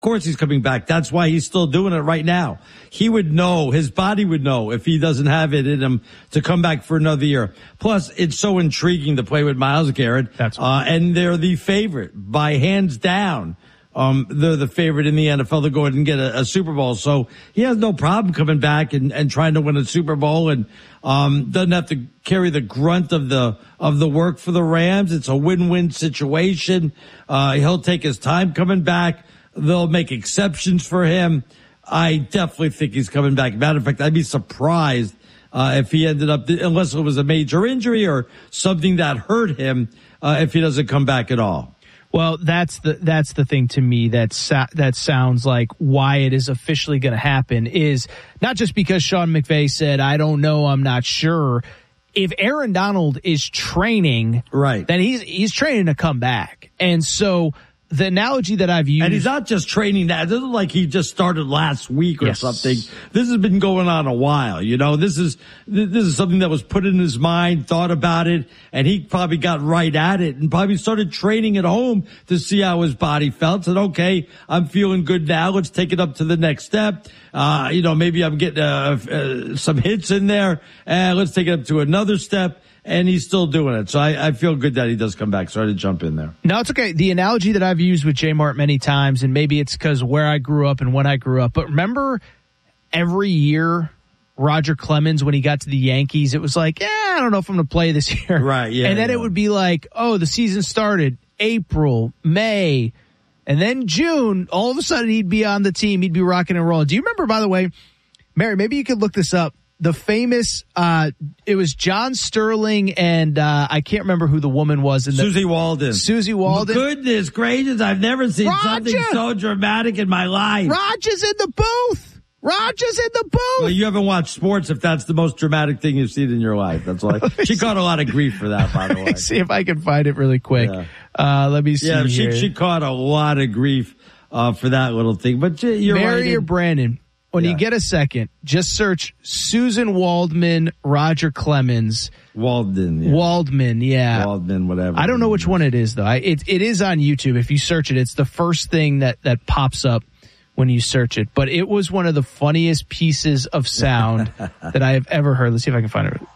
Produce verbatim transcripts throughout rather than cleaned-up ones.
Of course he's coming back. That's why he's still doing it right now. He would know, his body would know if he doesn't have it in him to come back for another year. Plus, it's so intriguing to play with Myles Garrett. That's right. Uh, and they're the favorite by hands down. Um, they're the favorite in the N F L to go ahead and get a, a Super Bowl. So he has no problem coming back and, and trying to win a Super Bowl and, um, doesn't have to carry the grunt of the, of the work for the Rams. It's a win-win situation. Uh, he'll take his time coming back. They'll make exceptions for him. I definitely think he's coming back. Matter of fact, I'd be surprised uh, if he ended up, unless it was a major injury or something that hurt him, uh, if he doesn't come back at all. Well, that's the that's the thing to me that sa- that sounds like why it is officially going to happen is not just because Sean McVay said, I don't know, I'm not sure. If Aaron Donald is training, right, then he's he's training to come back. And so the analogy that I've used, and he's not just training that. This isn't like he just started last week or yes. something. This has been going on a while. You know, this is this is something that was put in his mind, thought about it, and he probably got right at it and probably started training at home to see how his body felt. Said, okay, I'm feeling good now. Let's take it up to the next step. Uh, you know, maybe I'm getting uh, uh, some hits in there, and let's take it up to another step. And he's still doing it. So I, I feel good that he does come back. Sorry to jump in there. No, it's okay. The analogy that I've used with J Mart many times, and maybe it's because where I grew up and when I grew up, but remember every year Roger Clemens, when he got to the Yankees, it was like, yeah, I don't know if I'm going to play this year. Right, yeah. And then yeah. it would be like, oh, the season started April, May, and then June. All of a sudden he'd be on the team. He'd be rocking and rolling. Do you remember, by the way, Mary, maybe you could look this up. The famous, uh, it was John Sterling and, uh, I can't remember who the woman was. In the, Susie Walden. Susie Walden. Goodness gracious, I've never seen Roger. something so dramatic in my life. Roger's in the booth. Roger's in the booth. Well, you haven't watched sports if that's the most dramatic thing you've seen in your life. That's why she caught a lot of grief for that, by the way. Let me see if I can find it really quick. Yeah. Uh, let me see Yeah, here. she, she caught a lot of grief, uh, for that little thing. But you're Mary right. or Brandon. When yeah. you get a second, just search Susan Waldman, Roger Clemens. Walden. Yeah. Waldman, yeah. Waldman, whatever. I don't know which one it is, though. I, it, it is on YouTube. If you search it, it's the first thing that, that pops up when you search it. But it was one of the funniest pieces of sound that I have ever heard. Let's see if I can find it.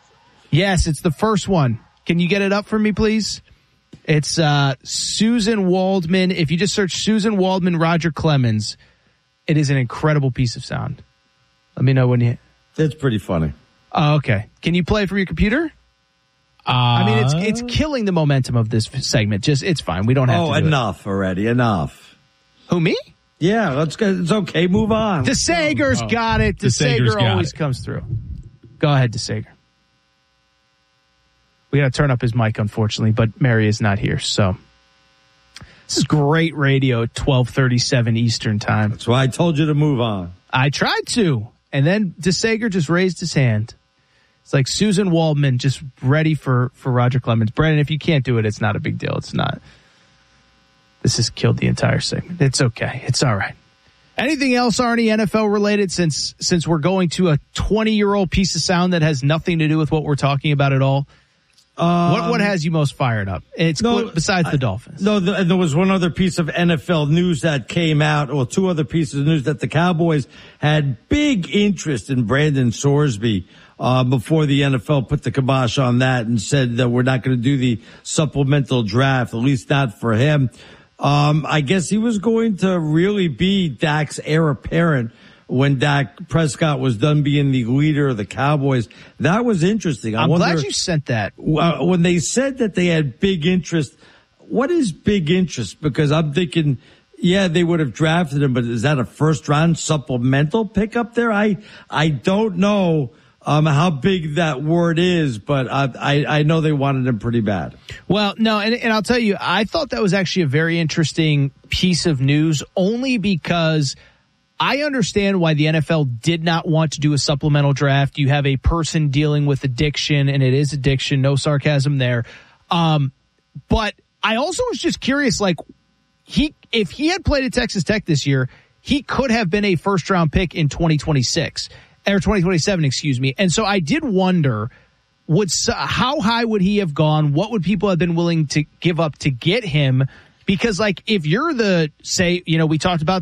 Yes, it's the first one. Can you get it up for me, please? It's uh, Susan Waldman. If you just search Susan Waldman, Roger Clemens, it is an incredible piece of sound. Let me know when you... It's pretty funny. Oh, okay. Can you play it from your computer? Uh, I mean, it's it's killing the momentum of this segment. Just It's fine. We don't have oh, to do enough it. already. Enough. Who, me? Yeah, let's go. It's okay. Move on. DeSager's oh, got it. DeSager always it. comes through. Go ahead, DeSager. We got to turn up his mic, unfortunately, but Mary is not here, so... This is great radio at twelve thirty-seven Eastern time. That's why I told you to move on. I tried to. And then DeSager just raised his hand. It's like Susan Waldman just ready for, for Roger Clemens. Brandon, if you can't do it, it's not a big deal. It's not. This has killed the entire segment. It's okay. It's all right. Anything else, Arnie, N F L related, since since we're going to a twenty-year-old piece of sound that has nothing to do with what we're talking about at all? Um, what what has you most fired up? It's no, besides the Dolphins. No, the, there was one other piece of N F L news that came out, or two other pieces of news that the Cowboys had big interest in Brandon Sorsby uh, before the N F L put the kibosh on that and said that we're not going to do the supplemental draft, at least not for him. Um, I guess he was going to really be Dak's heir apparent when Dak Prescott was done being the leader of the Cowboys. That was interesting. I I'm wonder, glad you sent that. Uh, when they said that they had big interest, what is big interest? Because I'm thinking, yeah, they would have drafted him, but is that a first round supplemental pick up there? I, I don't know, um, how big that word is, but I, I, I know they wanted him pretty bad. Well, no, and, and I'll tell you, I thought that was actually a very interesting piece of news only because I understand why the N F L did not want to do a supplemental draft. You have a person dealing with addiction, and it is addiction. No sarcasm there. Um, but I also was just curious, like, he if he had played at Texas Tech this year, he could have been a first-round pick in twenty twenty-six, or twenty twenty-seven, excuse me. And so I did wonder, would how high would he have gone? What would people have been willing to give up to get him? Because like if you're the, say, you know, we talked about